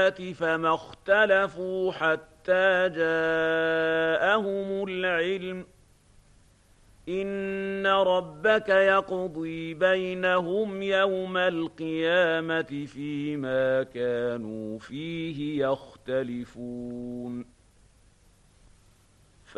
البينات فما اختلفوا حتى جاءهم العلم إن ربك يقضي بينهم يوم القيامة فيما كانوا فيه يختلفون